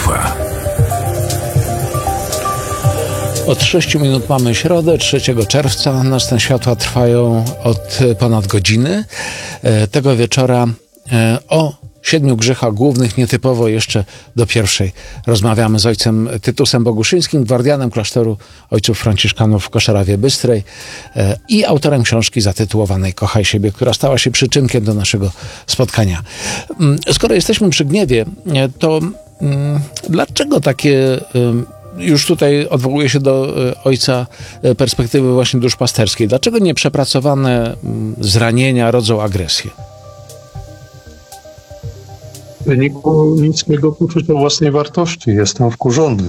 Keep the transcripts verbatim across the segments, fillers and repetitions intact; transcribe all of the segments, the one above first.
światła. Od sześciu minut mamy środę, trzeciego czerwca. Nocne światła trwają od ponad godziny. Tego wieczora o siedmiu grzechach głównych, nietypowo jeszcze do pierwszej. Rozmawiamy z ojcem Tytusem Boguszyńskim, gwardianem klasztoru ojców franciszkanów w Koszarawie Bystrej i autorem książki zatytułowanej Kochaj siebie, która stała się przyczynkiem do naszego spotkania. Skoro jesteśmy przy gniewie, to dlaczego takie... Już tutaj odwołuję się do ojca perspektywy właśnie duszpasterskiej. Dlaczego nieprzepracowane zranienia rodzą agresję? W wyniku niskiego poczucia własnej wartości. Jestem wkurzony.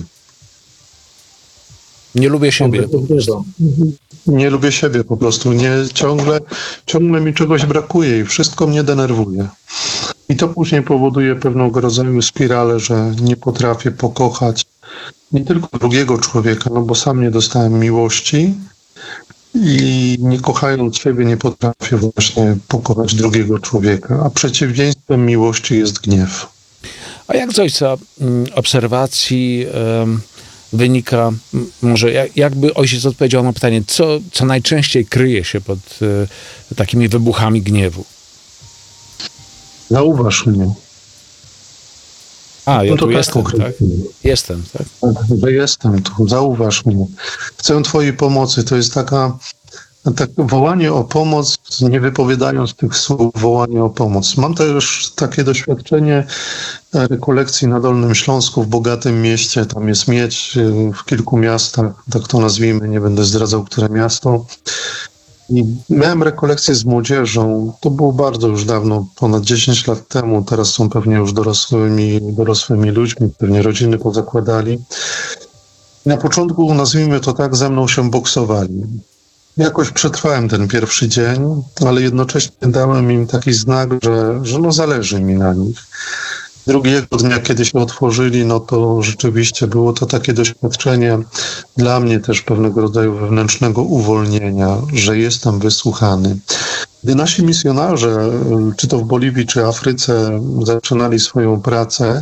Nie lubię siebie. Nie lubię siebie po prostu. Nie, ciągle, ciągle mi czegoś brakuje i wszystko mnie denerwuje. I to później powoduje pewnego rodzaju spiralę, że nie potrafię pokochać nie tylko drugiego człowieka, no bo sam nie dostałem miłości i nie kochając siebie nie potrafię właśnie pokochać drugiego człowieka, a przeciwieństwem miłości jest gniew. A jak z ojca obserwacji um, wynika, może jak, jakby ojciec odpowiedział na pytanie, co, co najczęściej kryje się pod y, takimi wybuchami gniewu? Zauważ mnie. A, ja no to tu tak jestem, tak? Jestem, tak? Że jestem tu, zauważ mnie. Chcę Twojej pomocy. To jest taka, tak wołanie o pomoc, nie wypowiadając tych słów, wołanie o pomoc. Mam też takie doświadczenie rekolekcji na Dolnym Śląsku, w bogatym mieście. Tam jest miedź w kilku miastach, tak to nazwijmy, nie będę zdradzał, które miasto. I miałem rekolekcje z młodzieżą, to było bardzo już dawno, ponad dziesięć lat temu, teraz są pewnie już dorosłymi, dorosłymi ludźmi, pewnie rodziny pozakładali. Na początku, nazwijmy to tak, ze mną się boksowali. Jakoś przetrwałem ten pierwszy dzień, ale jednocześnie dałem im taki znak, że, że no zależy mi na nich. Drugiego dnia, kiedy się otworzyli, no to rzeczywiście było to takie doświadczenie dla mnie też pewnego rodzaju wewnętrznego uwolnienia, że jestem wysłuchany. Gdy nasi misjonarze, czy to w Boliwii, czy Afryce, zaczynali swoją pracę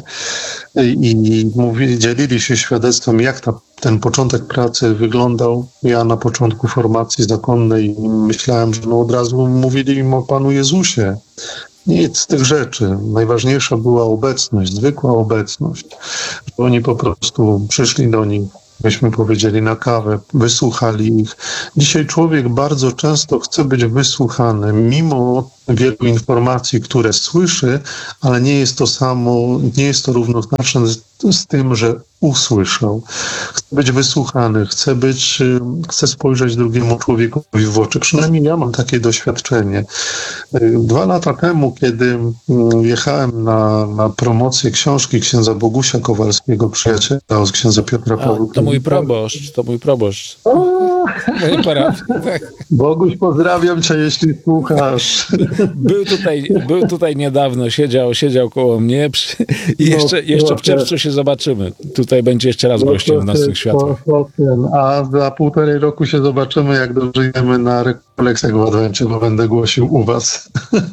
i mówili, dzielili się świadectwem, jak ta, ten początek pracy wyglądał, ja na początku formacji zakonnej myślałem, że no od razu mówili im o Panu Jezusie. Nic z tych rzeczy. Najważniejsza była obecność, zwykła obecność. Że oni po prostu przyszli do nich, myśmy powiedzieli, na kawę, wysłuchali ich. Dzisiaj człowiek bardzo często chce być wysłuchany, mimo wielu informacji, które słyszy, ale nie jest to samo, nie jest to równoznaczne z, z tym, że usłyszał. Chce być wysłuchany, chce być, chce spojrzeć drugiemu człowiekowi w oczy. Przynajmniej ja mam takie doświadczenie. Dwa lata temu, kiedy jechałem na, na promocję książki księdza Bogusia Kowalskiego, przyjaciela od księdza Piotra Pawła. To mój proboszcz, to mój proboszcz. Moje parafie, tak. Boguś, pozdrawiam cię, jeśli słuchasz. Był tutaj, był tutaj niedawno, siedział, siedział koło mnie przy, i jeszcze, jeszcze w czerwcu się zobaczymy. Tutaj będzie jeszcze raz gościem w Nocnych Światłach. A za półtorej roku się zobaczymy, jak dożyjemy na rekolekcjach w Adwencie, bo będę głosił u was.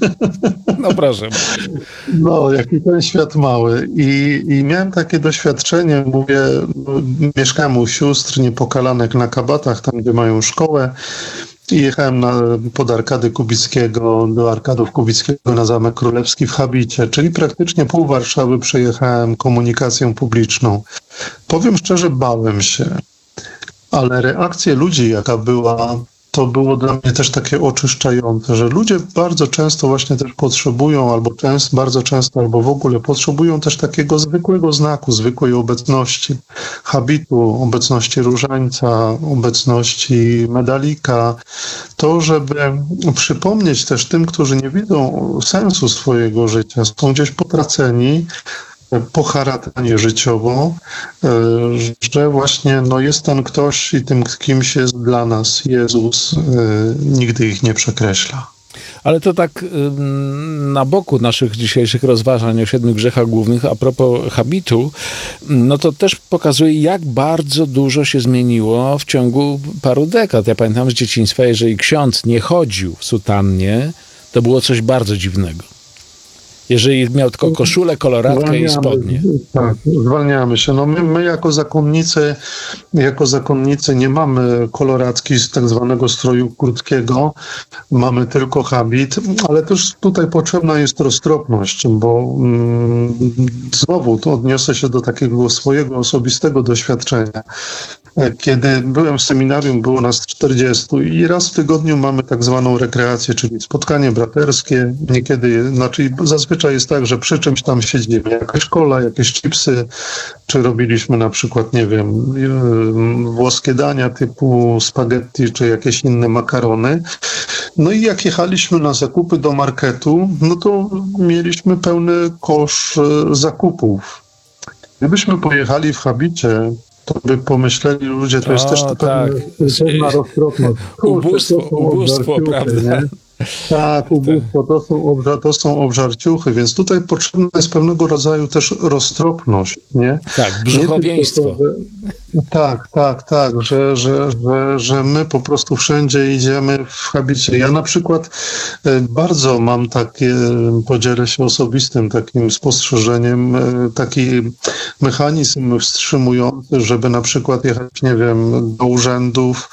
No proszę. No, jaki ten świat mały. I, i miałem takie doświadczenie, mówię, mieszkałem u sióstr Niepokalanek na Kabatach, tam gdzie mają szkołę. I jechałem na, pod Arkady Kubickiego, do Arkadów Kubickiego na Zamek Królewski w Habicie, czyli praktycznie pół Warszawy przejechałem komunikacją publiczną. Powiem szczerze, bałem się, ale reakcja ludzi, jaka była, to było dla mnie też takie oczyszczające, że ludzie bardzo często właśnie też potrzebują, albo często, bardzo często, albo w ogóle potrzebują też takiego zwykłego znaku, zwykłej obecności, habitu, obecności różańca, obecności medalika. To, żeby przypomnieć też tym, którzy nie widzą sensu swojego życia, są gdzieś potraceni, poharatani życiowo, że właśnie no jest ten ktoś i tym kimś jest dla nas Jezus, nigdy ich nie przekreśla. Ale to tak na boku naszych dzisiejszych rozważań o siedmiu grzechach głównych, a propos habitu, no to też pokazuje, jak bardzo dużo się zmieniło w ciągu paru dekad. Ja pamiętam z dzieciństwa, jeżeli ksiądz nie chodził w sutannie, to było coś bardzo dziwnego. Jeżeli miał tylko koszulę, koloratkę i spodnie. Tak, zwalniamy się. No my, my jako zakonnicy, jako zakonnicy nie mamy koloratki z tak zwanego stroju krótkiego, mamy tylko habit, ale też tutaj potrzebna jest roztropność, bo mm, znowu to odniosę się do takiego swojego osobistego doświadczenia. Kiedy byłem w seminarium, było nas czterdziestu i raz w tygodniu mamy tak zwaną rekreację, czyli spotkanie braterskie. Niekiedy, znaczy zazwyczaj jest tak, że przy czymś tam siedzimy, jakaś kola, jakieś chipsy, czy robiliśmy na przykład, nie wiem, włoskie dania typu spaghetti, czy jakieś inne makarony. No i jak jechaliśmy na zakupy do marketu, no to mieliśmy pełny kosz zakupów. Gdybyśmy pojechali w habicie, to by pomyśleli ludzie, to jest o, też to tak. pewna roztropność. Ubóstwo, ubóstwo, prawda? Nie? Tak, ubóstwo, to są, obżar, to są obżarciuchy, więc tutaj potrzebna jest pewnego rodzaju też roztropność, nie? Tak, brzuchowieństwo. Nie tylko to, że, tak, tak, tak, że, że, że, że my po prostu wszędzie idziemy w habicie. Ja na przykład bardzo mam takie, podzielę się osobistym takim spostrzeżeniem, taki mechanizm wstrzymujący, żeby na przykład jechać, nie wiem, do urzędów,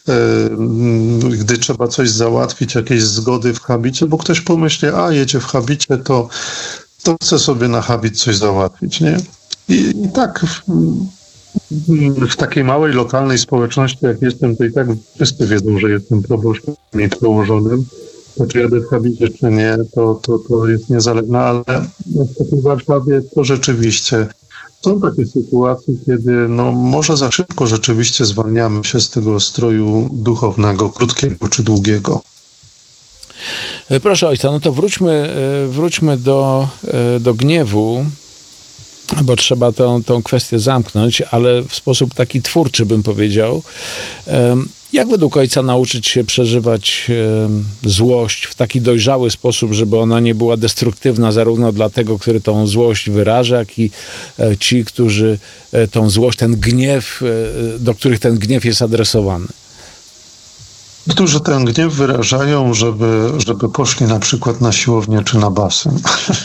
gdy trzeba coś załatwić, jakieś zgody w habicie, bo ktoś pomyśli, a jedzie w habicie, to, to chce sobie na habit coś załatwić, nie? I, i tak w, w takiej małej, lokalnej społeczności, jak jestem, to i tak wszyscy wiedzą, że jestem proboszczem i przełożonym. To czy jadę w habicie, czy nie, to, to, to jest niezależne, ale w takiej Warszawie to rzeczywiście są takie sytuacje, kiedy no, może za szybko rzeczywiście zwalniamy się z tego stroju duchownego, krótkiego czy długiego. Proszę ojca, no to wróćmy, wróćmy do, do gniewu, bo trzeba tą, tą kwestię zamknąć, ale w sposób taki twórczy bym powiedział. Jak według ojca nauczyć się przeżywać e, złość w taki dojrzały sposób, żeby ona nie była destruktywna zarówno dla tego, który tą złość wyraża, jak i e, ci, którzy e, tą złość, ten gniew, e, do których ten gniew jest adresowany? Którzy ten gniew wyrażają, żeby, żeby poszli na przykład na siłownię czy na basen.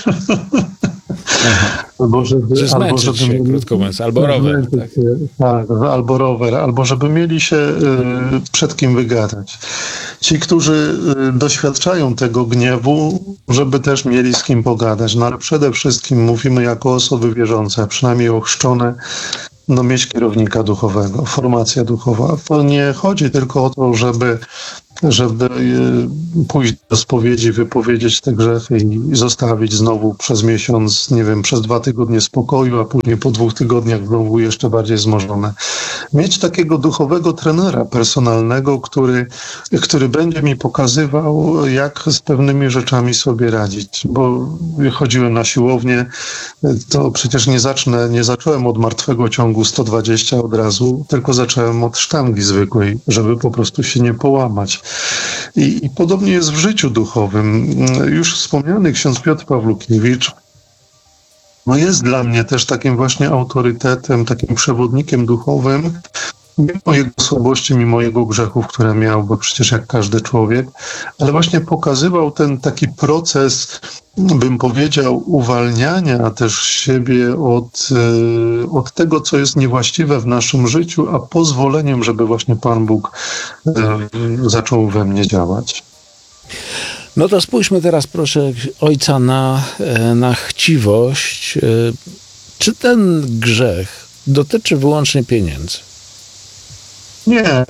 Albo żeby, że albo żeby się, mieli, krótko mówiąc, albo rower. Tak. Się, tak, albo rower, albo żeby mieli się y, przed kim wygadać. Ci, którzy y, doświadczają tego gniewu, żeby też mieli z kim pogadać. No ale przede wszystkim mówimy jako osoby wierzące, przynajmniej ochrzczone, no mieć kierownika duchowego, formacja duchowa. To nie chodzi tylko o to, żeby żeby pójść do spowiedzi, wypowiedzieć te grzechy i zostawić znowu przez miesiąc, nie wiem, przez dwa tygodnie spokoju, a później po dwóch tygodniach znowu jeszcze bardziej zmożone. Mieć takiego duchowego trenera personalnego, który, który będzie mi pokazywał, jak z pewnymi rzeczami sobie radzić. Bo chodziłem na siłownię, to przecież nie zacznę, nie zacząłem od martwego ciągu sto dwadzieścia od razu, tylko zacząłem od sztangi zwykłej, żeby po prostu się nie połamać. I, I podobnie jest w życiu duchowym. Już wspomniany ksiądz Piotr Pawlukiewicz no jest dla mnie też takim właśnie autorytetem, takim przewodnikiem duchowym, mimo jego słabości, mimo jego grzechów, które miał, bo przecież jak każdy człowiek, ale właśnie pokazywał ten taki proces, bym powiedział, uwalniania też siebie od, od tego, co jest niewłaściwe w naszym życiu, a pozwoleniem, żeby właśnie Pan Bóg zaczął we mnie działać. No to spójrzmy teraz, proszę ojca, na, na chciwość. Czy ten grzech dotyczy wyłącznie pieniędzy? Nie.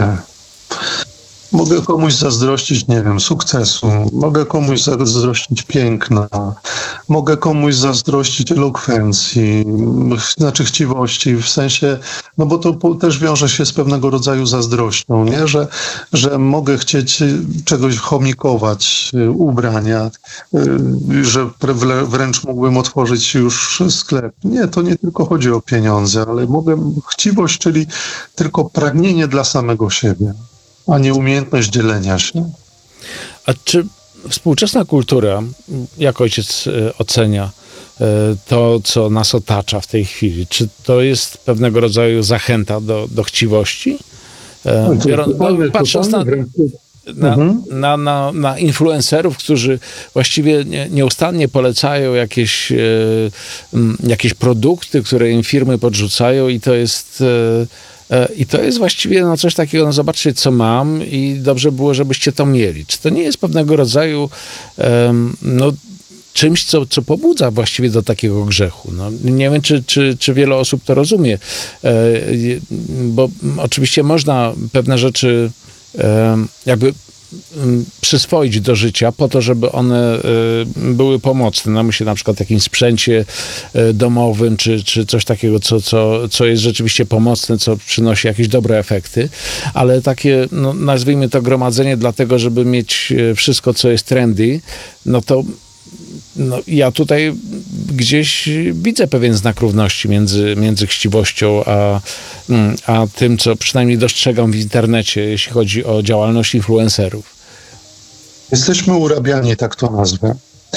Mogę komuś zazdrościć, nie wiem, sukcesu. Mogę komuś zazdrościć piękna. Mogę komuś zazdrościć elokwencji, znaczy chciwości, w sensie, no bo to też wiąże się z pewnego rodzaju zazdrością, nie? Że, że mogę chcieć czegoś chomikować, ubrania, że wręcz mógłbym otworzyć już sklep. Nie, to nie tylko chodzi o pieniądze, ale mogę, chciwość, czyli tylko pragnienie dla samego siebie, a nie umiejętność dzielenia się. A czy współczesna kultura, jak ojciec ocenia to, co nas otacza w tej chwili, czy to jest pewnego rodzaju zachęta do, do chciwości? Biorą, totalny, patrząc totalny, na... na, Mhm. na, na, na influencerów, którzy właściwie nie, nieustannie polecają jakieś, e, m, jakieś produkty, które im firmy podrzucają i to jest... E, e, I to jest właściwie no, coś takiego, no zobaczcie, co mam i dobrze było, żebyście to mieli. Czy to nie jest pewnego rodzaju e, no, czymś, co, co pobudza właściwie do takiego grzechu? No, nie wiem, czy, czy, czy wiele osób to rozumie, e, bo oczywiście można pewne rzeczy e, jakby przyswoić do życia po to, żeby one były pomocne. No myślę na przykład o jakimś sprzęcie domowym, czy, czy coś takiego, co, co, co jest rzeczywiście pomocne, co przynosi jakieś dobre efekty, ale takie, no, nazwijmy to gromadzenie dlatego, żeby mieć wszystko, co jest trendy, no to no, ja tutaj gdzieś widzę pewien znak równości między, między chciwością a, a tym, co przynajmniej dostrzegam w internecie, jeśli chodzi o działalność influencerów. Jesteśmy urabiani, tak to nazwę.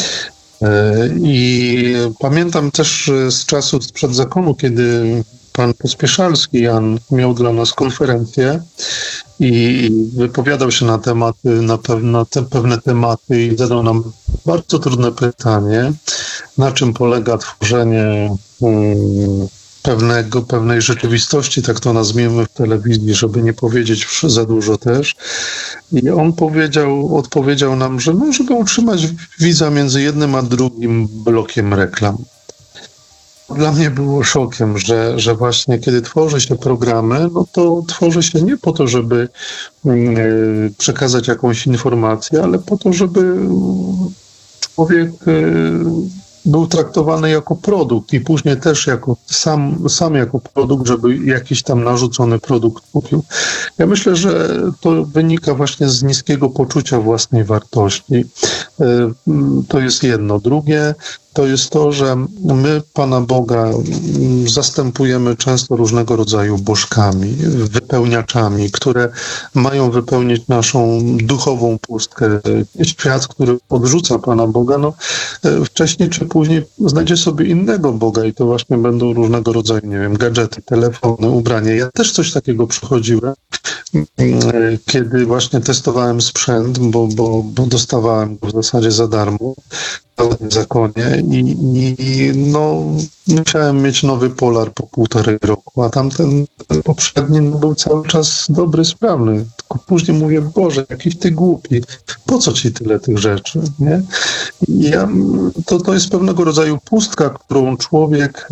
I pamiętam też z czasów sprzed zakonu, kiedy pan Pospieszalski, Jan, miał dla nas konferencję i wypowiadał się na tematy, na pewne, na te pewne tematy i zadał nam bardzo trudne pytanie, na czym polega tworzenie um, pewnego, pewnej rzeczywistości, tak to nazwijmy w telewizji, żeby nie powiedzieć za dużo też. I on powiedział, odpowiedział nam, że no, żeby utrzymać widza między jednym a drugim blokiem reklam. Dla mnie było szokiem, że, że właśnie kiedy tworzy się programy, no to tworzy się nie po to, żeby y, przekazać jakąś informację, ale po to, żeby człowiek y, był traktowany jako produkt i później też jako sam, sam jako produkt, żeby jakiś tam narzucony produkt kupił. Ja myślę, że to wynika właśnie z niskiego poczucia własnej wartości. To jest jedno. Drugie to jest to, że my Pana Boga zastępujemy często różnego rodzaju bożkami, wypełniaczami, które mają wypełnić naszą duchową pustkę. Świat, który odrzuca Pana Boga, no wcześniej czy później znajdzie sobie innego Boga i to właśnie będą różnego rodzaju, nie wiem, gadżety, telefony, ubrania. Ja też coś takiego przechodziłem, kiedy właśnie testowałem sprzęt, bo, bo, bo dostawałem go w zasadzie za darmo w zakonie i, i no musiałem mieć nowy Polar po półtorej roku, a tamten poprzedni no, był cały czas dobry, sprawny. Tylko później mówię, Boże, jakiś ty głupi, po co ci tyle tych rzeczy, nie? I ja, to, to jest pewnego rodzaju pustka, którą człowiek y,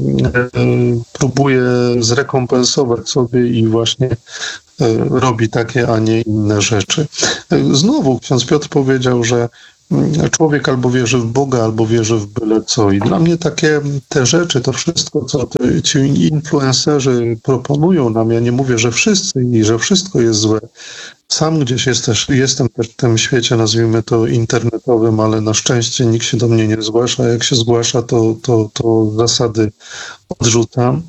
y, próbuje zrekompensować sobie i właśnie robi takie, a nie inne rzeczy. Znowu ksiądz Piotr powiedział, że człowiek albo wierzy w Boga, albo wierzy w byle co. I dla mnie takie te rzeczy, to wszystko, co te, ci influencerzy proponują nam, ja nie mówię, że wszyscy i że wszystko jest złe. Sam gdzieś jest też, jestem też w tym świecie, nazwijmy to internetowym, ale na szczęście nikt się do mnie nie zgłasza. Jak się zgłasza, to, to, to zasady odrzucam.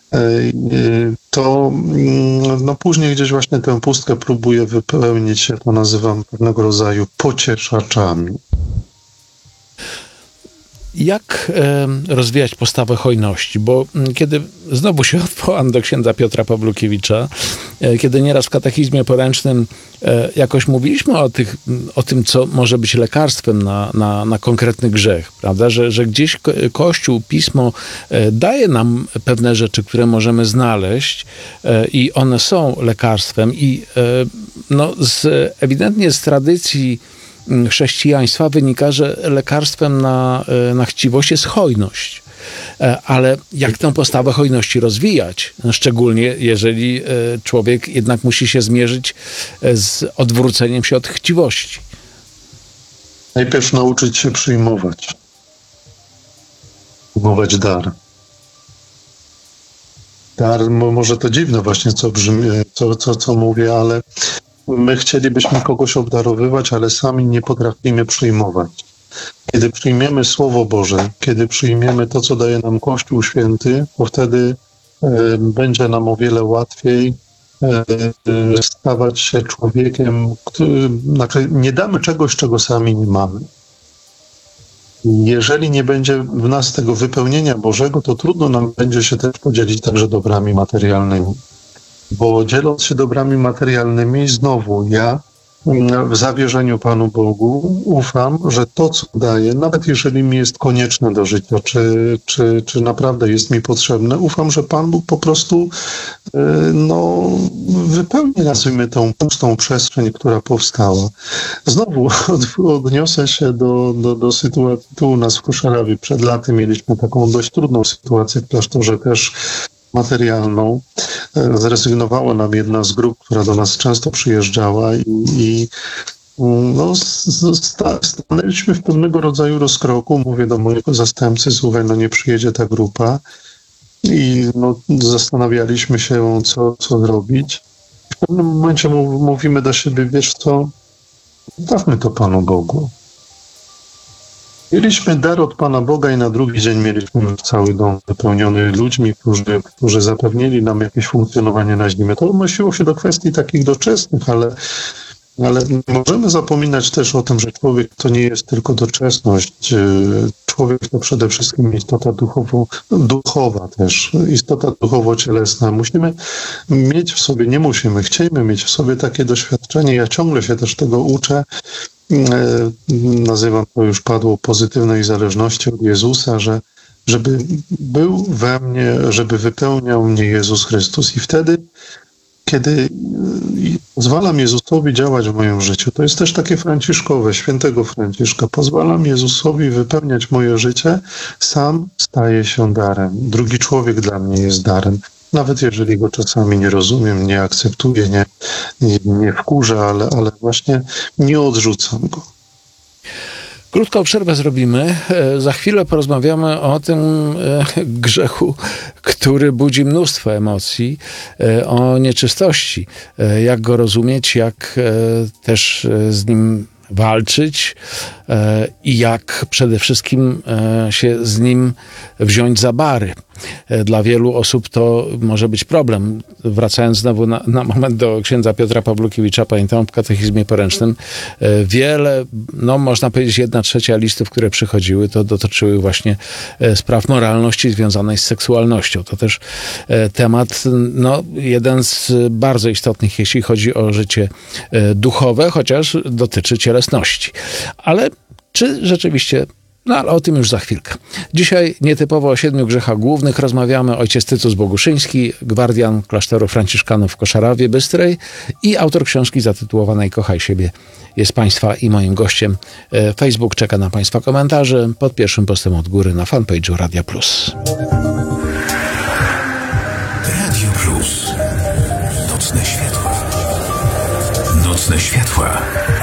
To no później gdzieś właśnie tę pustkę próbuję wypełnić, ja to nazywam pewnego rodzaju pocieszaczami. Jak e, rozwijać postawę hojności? Bo m, kiedy znowu się odwołam do księdza Piotra Pawlukiewicza, e, kiedy nieraz w katechizmie poręcznym e, jakoś mówiliśmy o, tych, o tym, co może być lekarstwem na, na, na konkretny grzech, prawda? Że, że gdzieś ko- Kościół, Pismo e, daje nam pewne rzeczy, które możemy znaleźć e, i one są lekarstwem i e, no, z, ewidentnie z tradycji chrześcijaństwa wynika, że lekarstwem na, na chciwość jest hojność. Ale jak tę postawę hojności rozwijać? Szczególnie jeżeli człowiek jednak musi się zmierzyć z odwróceniem się od chciwości. Najpierw nauczyć się przyjmować. Przyjmować dar. Dar, może to dziwne właśnie, co brzmi, co, co, co mówię, ale my chcielibyśmy kogoś obdarowywać, ale sami nie potrafimy przyjmować. Kiedy przyjmiemy Słowo Boże, kiedy przyjmiemy to, co daje nam Kościół Święty, to wtedy e, będzie nam o wiele łatwiej e, stawać się człowiekiem, który, znaczy nie damy czegoś, czego sami nie mamy. Jeżeli nie będzie w nas tego wypełnienia Bożego, to trudno nam będzie się też podzielić także dobrami materialnymi. Bo dzieląc się dobrami materialnymi, znowu ja w zawierzeniu Panu Bogu, ufam, że to, co daję, nawet jeżeli mi jest konieczne do życia, czy, czy, czy naprawdę jest mi potrzebne, ufam, że Pan Bóg po prostu no, wypełni, nazwijmy, tą pustą przestrzeń, która powstała. Znowu odniosę się do, do, do sytuacji tu u nas w Koszarawie. Przed laty mieliśmy taką dość trudną sytuację w klasztorze, też materialną. Zrezygnowała nam jedna z grup, która do nas często przyjeżdżała i, i no, sta, stanęliśmy w pewnego rodzaju rozkroku. Mówię do mojego zastępcy, słuchaj, no nie przyjedzie ta grupa. I no, zastanawialiśmy się, co, co zrobić. W pewnym momencie mówimy do siebie, wiesz co, dawmy to Panu Bogu. Mieliśmy dar od Pana Boga i na drugi dzień mieliśmy już cały dom wypełniony ludźmi, którzy, którzy zapewnili nam jakieś funkcjonowanie na zimie. To odnosiło się do kwestii takich doczesnych, ale, ale możemy zapominać też o tym, że człowiek to nie jest tylko doczesność. Człowiek to przede wszystkim istota duchowo, duchowa też, istota duchowo-cielesna. Musimy mieć w sobie, nie musimy, chcielibyśmy mieć w sobie takie doświadczenie. Ja ciągle się też tego uczę. Nazywam to, już padło, pozytywnej zależności od Jezusa, że żeby był we mnie, żeby wypełniał mnie Jezus Chrystus. I wtedy, kiedy pozwalam Jezusowi działać w moim życiu, to jest też takie franciszkowe, świętego Franciszka, pozwalam Jezusowi wypełniać moje życie, sam staje się darem. Drugi człowiek dla mnie jest darem. Nawet jeżeli go czasami nie rozumiem, nie akceptuję, nie, nie, nie wkurzę, ale, ale właśnie nie odrzucam go. Krótką przerwę zrobimy. Za chwilę porozmawiamy o tym grzechu, który budzi mnóstwo emocji, o nieczystości. Jak go rozumieć, jak też z nim walczyć i jak przede wszystkim się z nim wziąć za bary. Dla wielu osób to może być problem. Wracając znowu na, na moment do księdza Piotra Pawlukiewicza, pamiętam w katechizmie poręcznym, wiele, no można powiedzieć jedna trzecia listów, które przychodziły, to dotyczyły właśnie spraw moralności związanej z seksualnością. To też temat, no jeden z bardzo istotnych, jeśli chodzi o życie duchowe, chociaż dotyczy cielesności. Ale czy rzeczywiście... No ale o tym już za chwilkę. Dzisiaj nietypowo o siedmiu grzechach głównych rozmawiamy. Ojciec Tytus Boguszyński, gwardian klasztoru franciszkanów w Koszarawie Bystrej i autor książki zatytułowanej Kochaj siebie jest Państwa i moim gościem. Facebook czeka na Państwa komentarze pod pierwszym postem od góry na fanpage'u Radia Plus. Radio Plus. Nocne światła. Nocne światła.